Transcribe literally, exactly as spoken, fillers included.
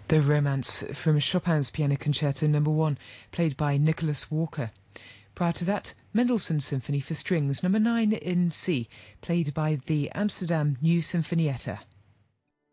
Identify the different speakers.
Speaker 1: The Romance from Chopin's Piano Concerto Number one, played by Nicholas Walker. Prior to that, Mendelssohn's Symphony for Strings Number nine in C, played by the Amsterdam New Sinfonietta.